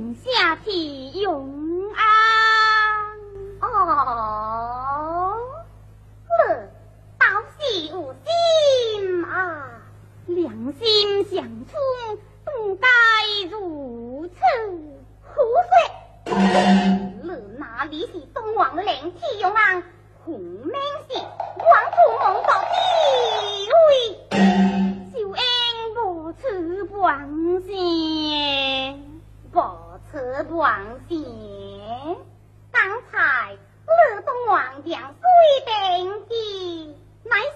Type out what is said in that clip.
请下体永安。 哦，倒是无心啊， 良心相冲，不该如此。 胡说！你哪里是东王灵体永安，红名是王土蒙作地位， 小英无此王先， 无此王先。